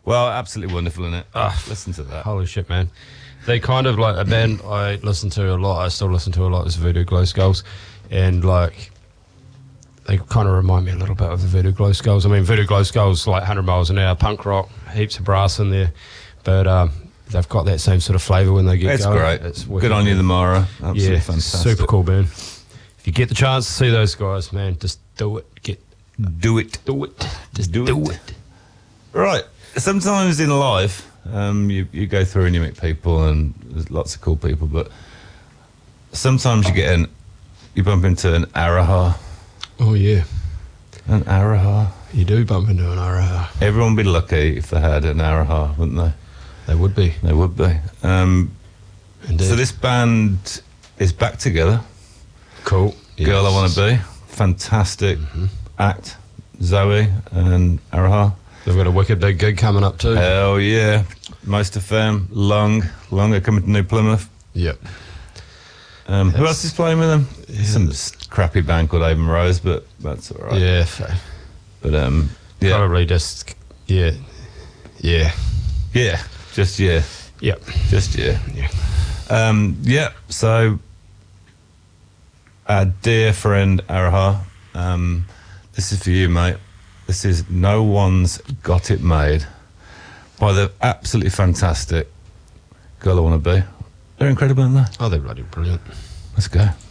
Well, absolutely wonderful, isn't it? Listen to that. Holy shit, man. They kind of like a band I listen to a lot, I still listen to a lot, is Voodoo Glow Skulls. And like, they kind of remind me a little bit of the Voodoo Glow Skulls. I mean, Voodoo Glow Skulls, like 100 miles an hour, punk rock, heaps of brass in there. But they've got that same sort of flavour when they get going. Great. It's good on you, the Mara. Absolutely fantastic. Super cool band. If you get the chance to see those guys, man, just do it. Do it. Just do it. Right. Sometimes in life, you go through and you meet people, and there's lots of cool people, but sometimes you bump into an Araha. Oh, yeah. An Araha. You do bump into an Araha. Everyone would be lucky if they had an Araha, wouldn't they? They would be. They would be. Indeed. So this band is back together. Cool. Girl I Want to Be. Fantastic act. Zoe and Araha. They've got a wicked big gig coming up too. Hell yeah. Most of them. Long are coming to New Plymouth. Yep. Who else is playing with them? Some crappy band called Avon Rose, but that's all right. Yeah. But yeah. Probably just yeah. Just yeah. Yep. Just yeah. Yeah. So our dear friend Araha, this is for you, mate. This is No One's Got It Made by the absolutely fantastic Girl I Want to Be. They're incredible, aren't they? Oh, they're bloody brilliant. Let's go.